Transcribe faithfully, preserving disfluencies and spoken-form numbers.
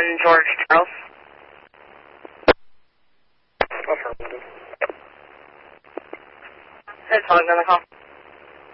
one George Charles. Affirmative. That's all I'm going to call.